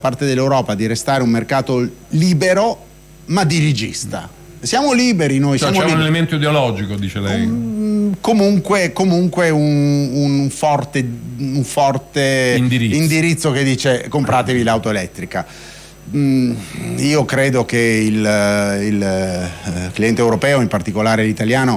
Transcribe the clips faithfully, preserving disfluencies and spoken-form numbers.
parte dell'Europa di restare un mercato libero ma dirigista. Siamo liberi noi, cioè, siamo c'è liberi. un elemento ideologico, dice lei. Um, comunque comunque un, un forte, un forte indirizzo. indirizzo che dice compratevi l'auto elettrica. Mm, io credo che il, il uh, cliente europeo, in particolare l'italiano,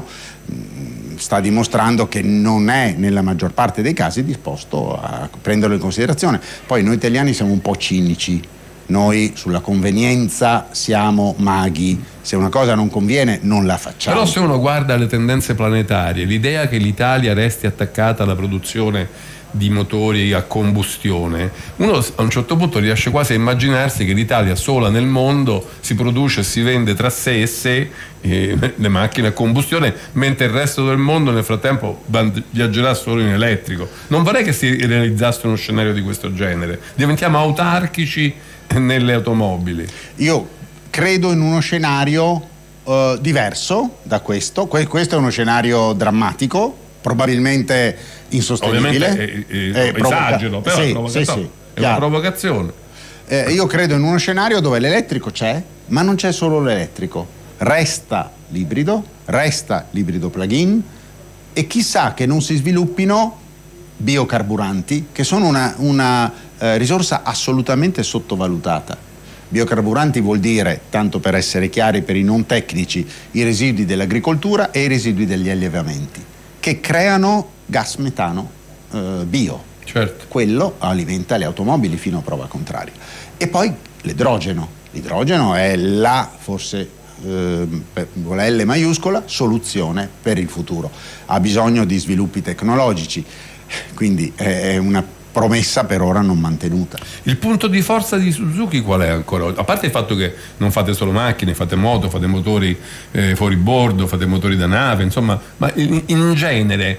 sta dimostrando che non è nella maggior parte dei casi disposto a prenderlo in considerazione. Poi noi italiani siamo un po' cinici, noi sulla convenienza siamo maghi, se una cosa non conviene non la facciamo. Però se uno guarda le tendenze planetarie, l'idea che l'Italia resti attaccata alla produzione di motori a combustione, uno a un certo punto riesce quasi a immaginarsi che l'Italia sola nel mondo si produce e si vende tra sé e sé eh, le macchine a combustione, mentre il resto del mondo nel frattempo viaggerà solo in elettrico. Non vorrei che si realizzasse uno scenario di questo genere. Diventiamo autarchici nelle automobili. Io credo in uno scenario uh, diverso da questo. Que- questo è uno scenario drammatico, probabilmente insostenibile. Ovviamente eh, eh, eh, esagero, però sì, è, sì, sì, è una provocazione. Eh, io credo in uno scenario dove l'elettrico c'è, ma non c'è solo l'elettrico. Resta l'ibrido, resta l'ibrido plug-in e chissà che non si sviluppino biocarburanti, che sono una, una eh, risorsa assolutamente sottovalutata. Biocarburanti vuol dire, tanto per essere chiari per i non tecnici, i residui dell'agricoltura e i residui degli allevamenti, che creano gas metano eh, bio. Certo. Quello alimenta le automobili fino a prova contraria. E poi l'idrogeno. L'idrogeno è la, forse eh, con la L maiuscola, soluzione per il futuro. Ha bisogno di sviluppi tecnologici, quindi è una promessa per ora non mantenuta. Il punto di forza di Suzuki qual è ancora? A parte il fatto che non fate solo macchine, fate moto, fate motori eh, fuori bordo, fate motori da nave, insomma, ma in, in genere,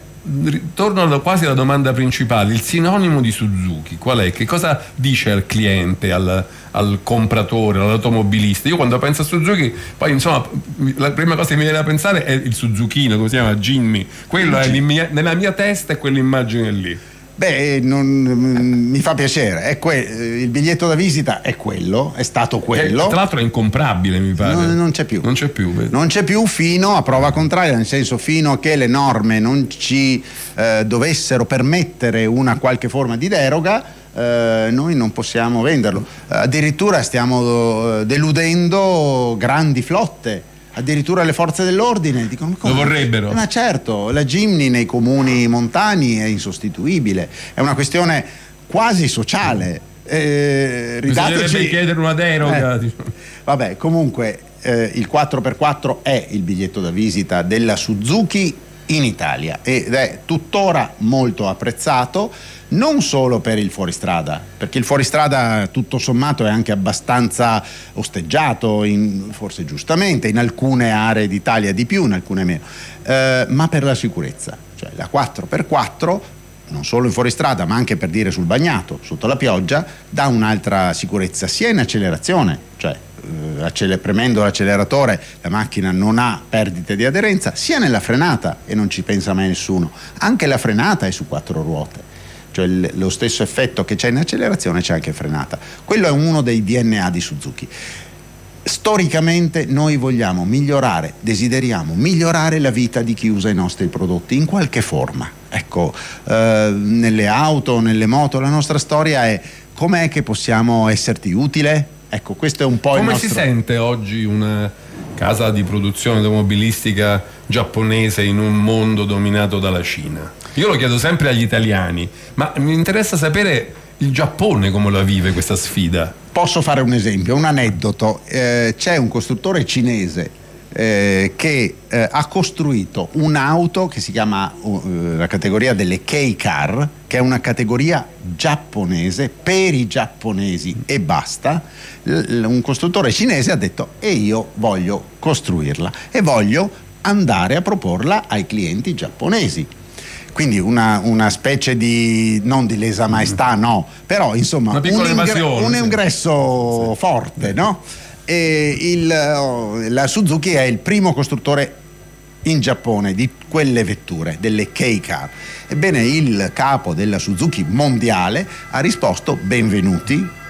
torno quasi alla domanda principale, il sinonimo di Suzuki qual è? Che cosa dice al cliente, al, al compratore, all'automobilista? Io quando penso a Suzuki, poi insomma la prima cosa che mi viene da pensare è il Suzukino, come si chiama? Jimmy. Quello è mia, nella mia testa è quell'immagine lì. Beh, non, mi fa piacere, è que- il biglietto da visita è quello, è stato quello. Che, tra l'altro è incomprabile, mi pare. Non, non c'è più. Non c'è più, vedi? Non c'è più fino a prova contraria, nel senso fino a che le norme non ci eh, dovessero permettere una qualche forma di deroga, eh, noi non possiamo venderlo. Addirittura stiamo eh, deludendo grandi flotte. Addirittura le forze dell'ordine dicono lo vorrebbero. Ma certo, la Jimny nei comuni montani è insostituibile, è una questione quasi sociale. Eh, ridateci... Bisognerebbe chiedere una deroga. Eh. Vabbè, comunque eh, il quattro per quattro è il biglietto da visita della Suzuki in Italia ed è tuttora molto apprezzato, non solo per il fuoristrada, perché il fuoristrada tutto sommato è anche abbastanza osteggiato, in, forse giustamente, in alcune aree d'Italia di più, in alcune meno, eh, ma per la sicurezza. Cioè la quattro per quattro, non solo in fuoristrada, ma anche per dire sul bagnato, sotto la pioggia, dà un'altra sicurezza, sia in accelerazione, cioè eh, premendo l'acceleratore la macchina non ha perdite di aderenza, sia nella frenata, e non ci pensa mai nessuno, anche la frenata è su quattro ruote. Cioè il, lo stesso effetto che c'è in accelerazione c'è anche in frenata. Quello è uno dei D N A di Suzuki. Storicamente noi vogliamo migliorare, desideriamo migliorare la vita di chi usa i nostri prodotti in qualche forma. Ecco, eh, nelle auto, nelle moto, la nostra storia è com'è che possiamo esserti utile? Ecco, questo è un po' come il nostro... si sente oggi una casa di produzione automobilistica giapponese in un mondo dominato dalla Cina? Io lo chiedo sempre agli italiani, ma mi interessa sapere il Giappone come la vive questa sfida. Posso fare un esempio, un aneddoto. Eh, c'è un costruttore cinese eh, che eh, ha costruito un'auto che si chiama uh, la categoria delle K-Car, che è una categoria giapponese per i giapponesi e basta. L- un costruttore cinese ha detto: e io voglio costruirla e voglio andare a proporla ai clienti giapponesi. Quindi una, una specie di, non di lesa maestà, no, però insomma un, ingre, un ingresso sì. forte, no? E il, la Suzuki è il primo costruttore in Giappone di quelle vetture, delle K-Car. Ebbene, il capo della Suzuki mondiale ha risposto: benvenuti,